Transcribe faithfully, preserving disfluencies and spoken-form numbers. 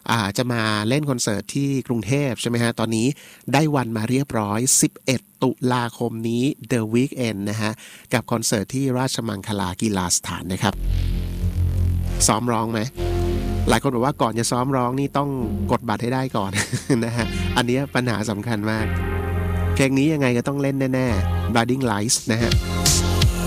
อ่าจะมาเล่นคอนเสิร์ตที่กรุงเทพใช่ไหมฮะตอนนี้ได้วันมาเรียบร้อยสิบเอ็ดตุลาคมนี้ The Weekend นะฮะกับคอนเสิร์ตที่ราชมังคลากีฬาสถานนะครับซ้อมร้องไหมหลายคนบอกว่าก่อนจะซ้อมร้องนี่ต้องกดบัตรให้ได้ก่อน นะฮะอันนี้ปัญหาสำคัญมากเพลงนี้ยังไงก็ต้องเล่นแน่ๆ Blinding Lights นะฮะ